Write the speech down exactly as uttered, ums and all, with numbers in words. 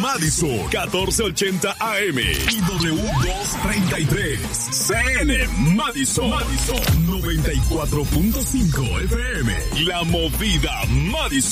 Madison, catorce ochenta A M y W doscientos treinta y tres. C N Madison, Madison, noventa y cuatro punto cinco F M. La movida Madison.